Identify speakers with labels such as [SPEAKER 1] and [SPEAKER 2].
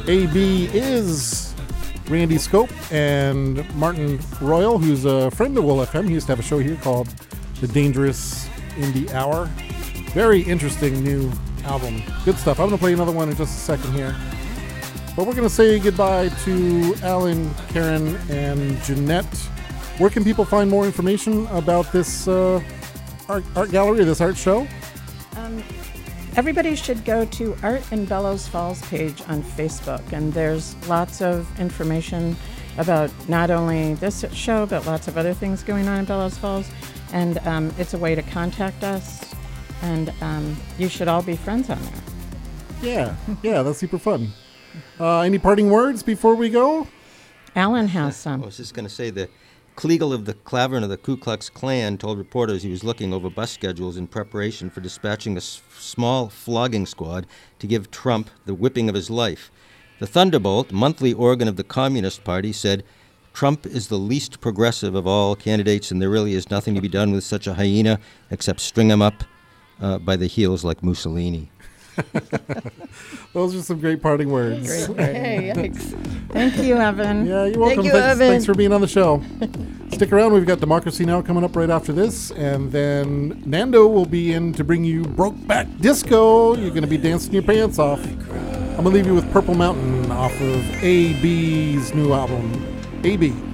[SPEAKER 1] AB is Randy Scope and Martin Royal, who's a friend of Will FM. He used to have a show here called The Dangerous Indie Hour. Very interesting new album. Good stuff. I'm going to play another one in just a second here. But we're going to say goodbye to Alan, Karen, and Jeanette. Where can people find more information about this art gallery, this art show?
[SPEAKER 2] Everybody should go to Art in Bellows Falls page on Facebook, and there's lots of information about not only this show, but lots of other things going on in Bellows Falls, and it's a way to contact us, and you should all be friends on there.
[SPEAKER 1] Yeah, that's super fun. Any parting words before we go?
[SPEAKER 2] Alan has some.
[SPEAKER 3] I was just going to say the Kliegel of the Clavern of the Ku Klux Klan told reporters he was looking over bus schedules in preparation for dispatching a small flogging squad to give Trump the whipping of his life. The Thunderbolt, monthly organ of the Communist Party, said, Trump is the least progressive of all candidates, and there really is nothing to be done with such a hyena except string him up by the heels like Mussolini.
[SPEAKER 1] Those are some great parting words.
[SPEAKER 2] Hey, yikes. Thank you, Evan.
[SPEAKER 1] Yeah, you're welcome.
[SPEAKER 4] Thank you, Evan.
[SPEAKER 1] Thanks for being on the show. Stick around. We've got Democracy Now! Coming up right after this. And then Nando will be in to bring you Brokeback Disco. You're going to be dancing your pants off. I'm going to leave you with Purple Mountain off of AB's new album, AB.